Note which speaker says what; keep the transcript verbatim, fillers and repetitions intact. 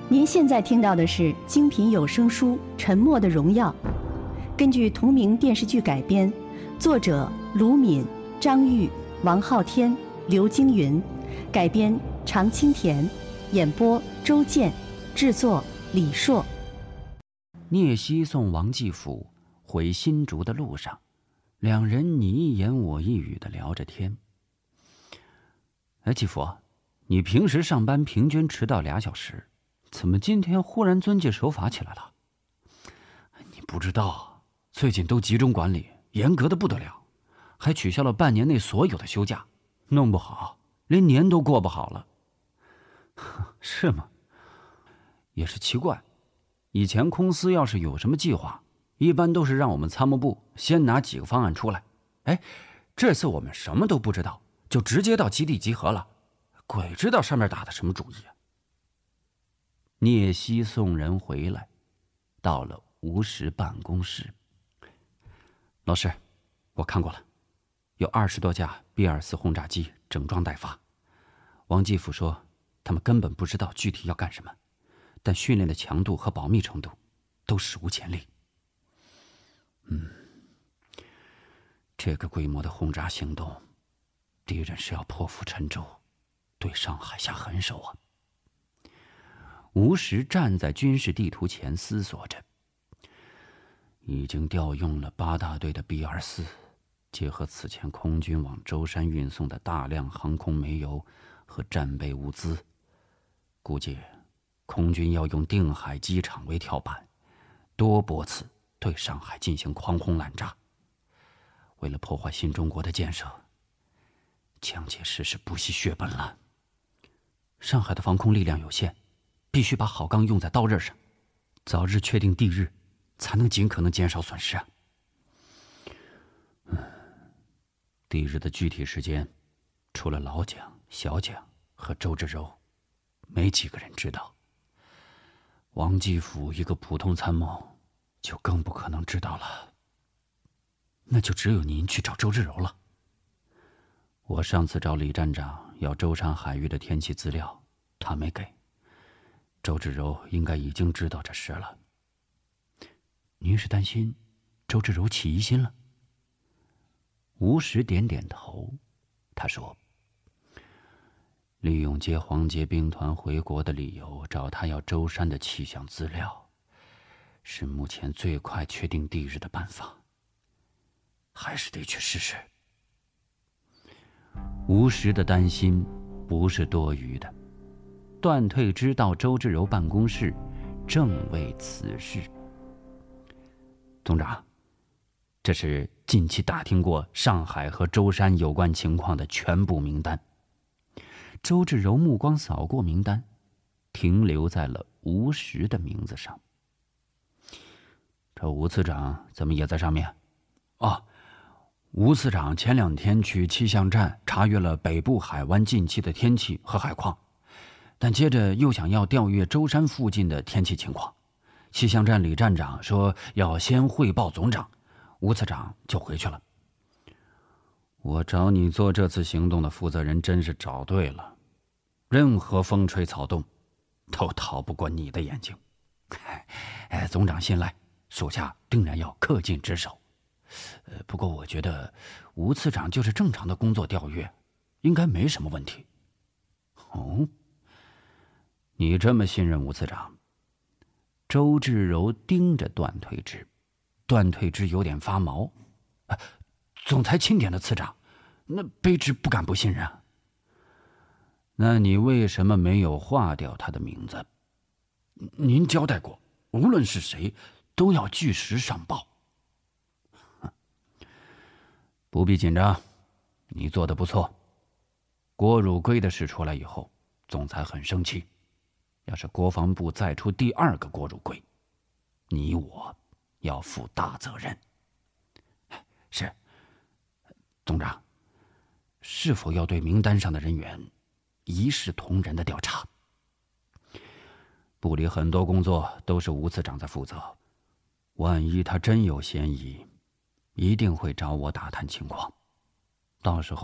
Speaker 1: 您现在听到的是精品有声书《沉默的荣耀》，根据同名电视剧改编，作者卢敏、张玉、王昊天、刘京云，改编常青田，演播周健，制作李硕。
Speaker 2: 聂西送王继甫回新竹的路上，两人你一言我一语地聊着天。哎，继甫，你平时上班平均迟到俩小时，怎么今天忽然遵纪守法起来了？你不知道，最近都集中管理，严格的不得了，还取消了半年内所有的休假，弄不好连年都过不好了。是吗？也是奇怪，以前公司要是有什么计划，一般都是让我们参谋部先拿几个方案出来。哎，这次我们什么都不知道，就直接到基地集合了，鬼知道上面打的什么主意啊。聂西送人回来，到了吴石办公室。老师，我看过了，有二十多架 B 二十四 轰炸机整装待发。王继甫说，他们根本不知道具体要干什么，但训练的强度和保密程度都史无前例。嗯，这个规模的轰炸行动，敌人是要破釜沉舟，对上海下狠手啊。吴石站在军事地图前思索着，已经调用了八大队的 B 二十四，结合此前空军往舟山运送的大量航空煤油和战备物资，估计空军要用定海机场为跳板，多波次对上海进行狂轰滥炸。为了破坏新中国的建设，蒋介石是不惜血本了。上海的防空力量有限，必须把好钢用在刀刃上，早日确定地日，才能尽可能减少损失啊。嗯，地日的具体时间，除了老蒋、小蒋和周志柔，没几个人知道。王继甫一个普通参谋，就更不可能知道了。那就只有您去找周志柔了。我上次找李站长要舟山海域的天气资料，他没给。周志柔应该已经知道这事了。您是担心周志柔起疑心了？吴石点点头，他说，利用接黄捷兵团回国的理由找他要舟山的气象资料，是目前最快确定地日的办法，还是得去试试。吴石的担心不是多余的，段退之到周志柔办公室，正为此事。总长，这是近期打听过上海和舟山有关情况的全部名单。周志柔目光扫过名单，停留在了吴石的名字上。这吴次长怎么也在上面？哦，吴次长前两天去气象站查阅了北部海湾近期的天气和海况，但接着又想要调阅舟山附近的天气情况。气象站李站长说要先汇报总长，吴次长就回去了。我找你做这次行动的负责人真是找对了，任何风吹草动都逃不过你的眼睛。哎，总长信赖，属下定然要恪尽职守。呃，不过我觉得吴次长就是正常的工作调阅，应该没什么问题。哦，你这么信任吴次长？周志柔盯着段退之，段退之有点发毛。啊，总裁钦点的次长，那卑职不敢不信任啊。那你为什么没有划掉他的名字？您交代过，无论是谁，都要据实上报。不必紧张，你做得不错。郭汝瑰的事出来以后，总裁很生气。要是国防部再出第二个郭汝瑰，你我要负大责任。是，总长，是否要对名单上的人员一视同仁的调查？部里很多工作都是吴次长在负责，万一他真有嫌疑，一定会找我打探情况。到时候